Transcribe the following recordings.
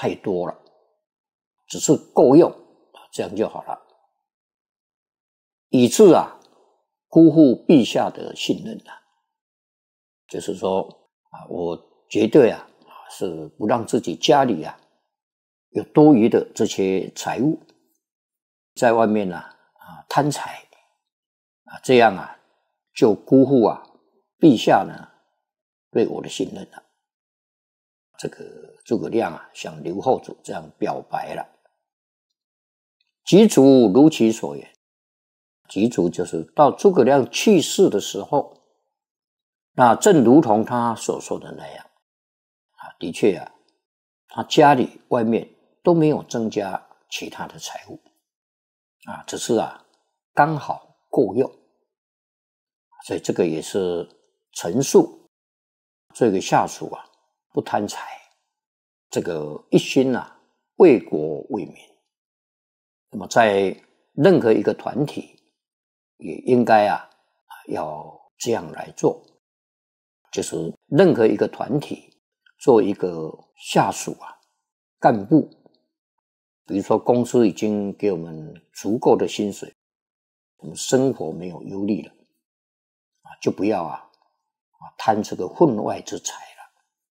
太多了，只是够用，这样就好了，以致辜负陛下的信任就是说我绝对是不让自己家里有多余的这些财物，在外面贪财这样就辜负陛下呢对我的信任了。这个诸葛亮向刘后主这样表白了。吉卒如其所言，吉卒就是到诸葛亮去世的时候，那正如同他所说的那样的确他家里外面都没有增加其他的财物只是刚好够用。所以这个也是陈述这个下属不贪财，这个一心为国为民。那么在任何一个团体也应该要这样来做，就是任何一个团体做一个下属干部，比如说公司已经给我们足够的薪水，我们生活没有忧虑了就不要贪这个分外之财了。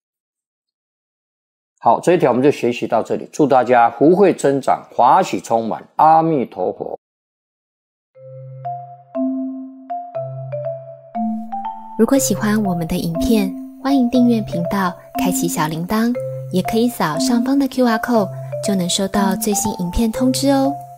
好，这一条我们就学习到这里，祝大家福慧增长，华喜充满，阿弥陀佛。 如果喜欢我们的影片，欢迎订阅频道，开启小铃铛，也可以扫上方的 QR code， 就能收到最新影片通知哦。